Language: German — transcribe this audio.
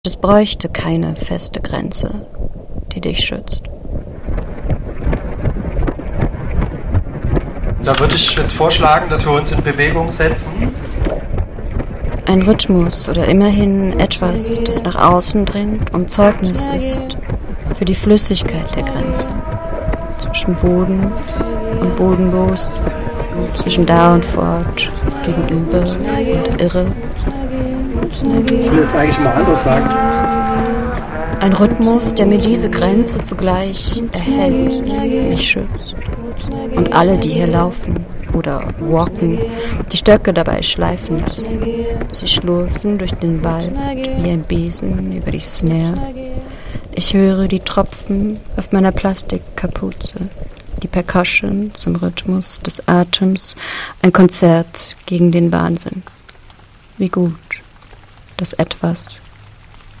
Es bräuchte keine feste Grenze, die dich schützt. Da würde ich jetzt vorschlagen, dass wir uns in Bewegung setzen. Ein Rhythmus oder immerhin etwas, das nach außen dringt und Zeugnis ist für die Flüssigkeit der Grenze. Zwischen Boden und bodenlos, zwischen da und fort, gegenüber und irre. Ich will jetzt eigentlich mal anders sagen. Ein Rhythmus, der mir diese Grenze zugleich erhält, mich schützt. Und alle, die hier laufen oder walken, die Stöcke dabei schleifen lassen. Sie schlurfen durch den Wald wie ein Besen über die Snare. Ich höre die Tropfen auf meiner Plastikkapuze, die Percussion zum Rhythmus des Atems, ein Konzert gegen den Wahnsinn. Wie gut, dass etwas